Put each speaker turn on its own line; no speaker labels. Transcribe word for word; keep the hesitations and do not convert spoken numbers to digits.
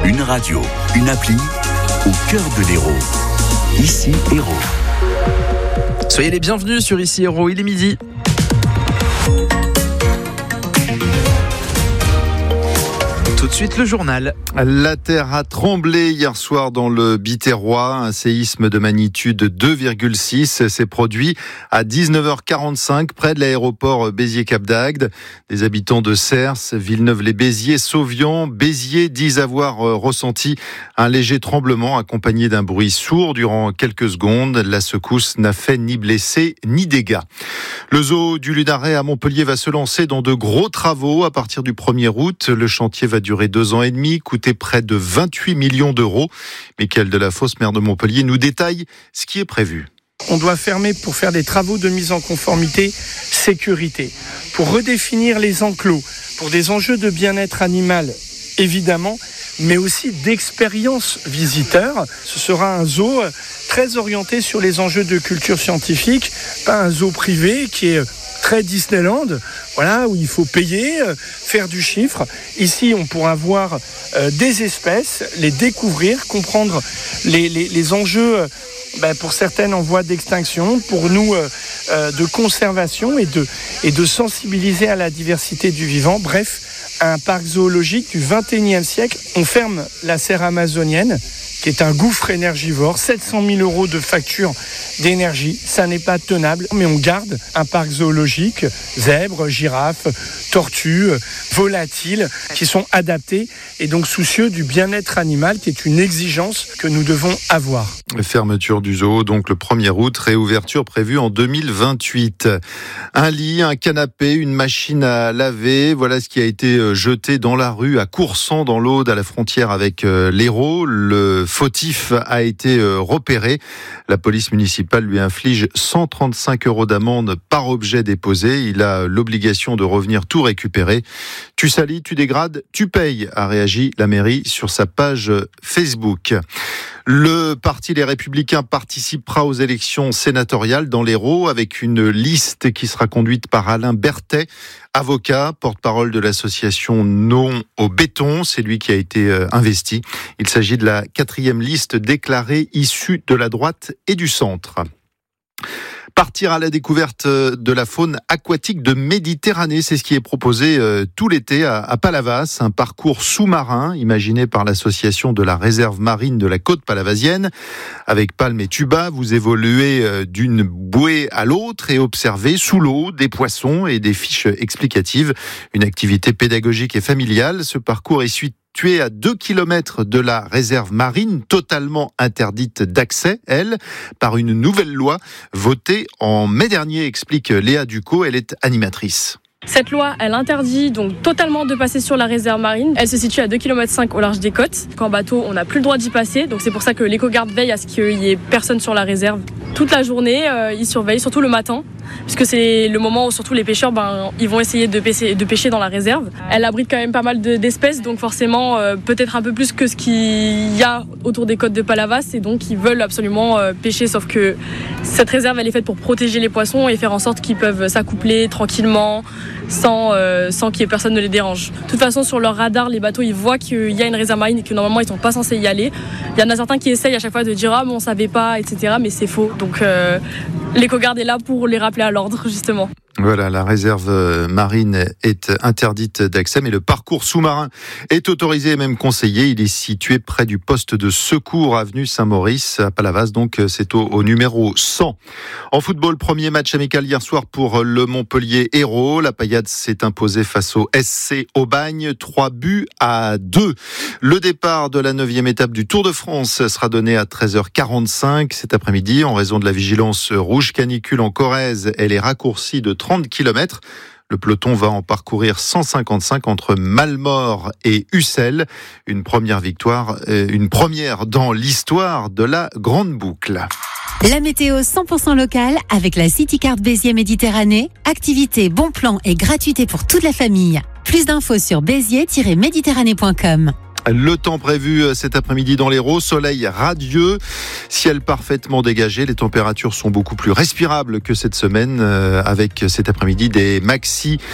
Une radio, une appli, au cœur de l'Hérault. Ici Hérault.
Soyez les bienvenus sur Ici Hérault, il est midi. Tout de suite, le journal.
La terre a tremblé hier soir dans le Biterrois. Un séisme de magnitude deux virgule six s'est produit à dix-neuf heures quarante-cinq près de l'aéroport Béziers-Cap d'Agde. Des habitants de Cers, Villeneuve-les-Béziers, Sauvian, Béziers disent avoir ressenti un léger tremblement accompagné d'un bruit sourd durant quelques secondes. La secousse n'a fait ni blessés ni dégâts. Le zoo du Lunaret à Montpellier va se lancer dans de gros travaux à partir du premier août. Le chantier va durer deux ans et demi, coûter près de vingt-huit millions d'euros. Mickaël Delafosse, maire de Montpellier, nous détaille ce qui est prévu.
On doit fermer pour faire des travaux de mise en conformité sécurité, pour redéfinir les enclos, pour des enjeux de bien-être animal, évidemment, mais aussi d'expérience visiteur. Ce sera un zoo très orienté sur les enjeux de culture scientifique, pas un zoo privé qui est très Disneyland, voilà, où il faut payer, euh, faire du chiffre. Ici, on pourra voir euh, des espèces, les découvrir, comprendre les, les, les enjeux, euh, ben, pour certaines en voie d'extinction, pour nous euh, euh, de conservation et de, et de sensibiliser à la diversité du vivant. Bref, un parc zoologique du vingt et unième siècle. On ferme la serre amazonienne, qui est un gouffre énergivore, sept cent mille euros de facture d'énergie, ça n'est pas tenable, mais on garde un parc zoologique, zèbres, girafes, tortues, volatiles, qui sont adaptés et donc soucieux du bien-être animal, qui est une exigence que nous devons avoir.
Fermeture du zoo, donc le premier août, réouverture prévue en deux mille vingt-huit. Un lit, un canapé, une machine à laver, voilà ce qui a été jeté dans la rue à Coursan, dans l'Aude, à la frontière avec l'Hérault. Le fautif a été repéré. La police municipale lui inflige cent trente-cinq euros d'amende par objet déposé. Il a l'obligation de revenir tout récupérer. Tu salis, tu dégrades, tu payes, a réagi la mairie sur sa page Facebook. Le parti Les Républicains participera aux élections sénatoriales dans l'Hérault avec une liste qui sera conduite par Alain Berthet, avocat, porte-parole de l'association Non au béton. C'est lui qui a été investi. Il s'agit de la quatrième liste déclarée issue de la droite et du centre. Partir à la découverte de la faune aquatique de Méditerranée, c'est ce qui est proposé euh, tout l'été à, à Palavas, un parcours sous-marin imaginé par l'association de la réserve marine de la côte palavasienne. Avec palmes et tuba, vous évoluez euh, d'une bouée à l'autre et observez sous l'eau des poissons et des fiches explicatives. Une activité pédagogique et familiale. Ce parcours est suite située à deux kilomètres de la réserve marine, totalement interdite d'accès, elle, par une nouvelle loi votée en mai dernier, explique Léa Ducot, elle est animatrice.
Cette loi, elle interdit donc totalement de passer sur la réserve marine. Elle se situe à deux virgule cinq kilomètres au large des côtes. Qu'en bateau, on n'a plus le droit d'y passer. Donc c'est pour ça que l'éco-garde veille à ce qu'il y ait personne sur la réserve. Toute la journée, euh, ils surveillent, surtout le matin, puisque c'est le moment où surtout les pêcheurs, ben, ils vont essayer de pêcher, de pêcher dans la réserve. Elle abrite quand même pas mal de, d'espèces, donc forcément euh, peut-être un peu plus que ce qu'il y a autour des côtes de Palavas, et donc ils veulent absolument euh, pêcher, sauf que cette réserve, elle est faite pour protéger les poissons et faire en sorte qu'ils peuvent s'accoupler tranquillement, sans, euh, sans qu'il y ait personne ne les dérange. De toute façon, sur leur radar, les bateaux, ils voient qu'il y a une réserve marine et que normalement, ils sont pas censés y aller. Il y en a certains qui essayent à chaque fois de dire « Ah, mais on savait pas, et cetera » mais c'est faux. Donc, euh, l'éco-garde est là pour les rappeler à l'ordre, justement.
Voilà, la réserve marine est interdite d'accès, mais le parcours sous-marin est autorisé et même conseillé. Il est situé près du poste de secours avenue Saint-Maurice à Palavas, donc c'est au, au numéro cent. En football, premier match amical hier soir pour le Montpellier Hérault. La Payade s'est imposée face au S C Aubagne, trois buts à deux. Le départ de la neuvième étape du Tour de France sera donné à treize heures quarante-cinq cet après-midi. En raison de la vigilance rouge canicule en Corrèze, elle est raccourcie de trente kilomètres. Le peloton va en parcourir cent cinquante-cinq entre Malmort et Ussel. Une première victoire, une première dans l'histoire de la Grande Boucle.
La météo cent pour cent locale avec la CityCard Béziers Méditerranée. Activité, bon plan et gratuité pour toute la famille. Plus d'infos sur béziers tiret méditerranée point com.
Le temps prévu cet après-midi dans l'Hérault, soleil radieux, ciel parfaitement dégagé. Les températures sont beaucoup plus respirables que cette semaine, avec cet après-midi des maxi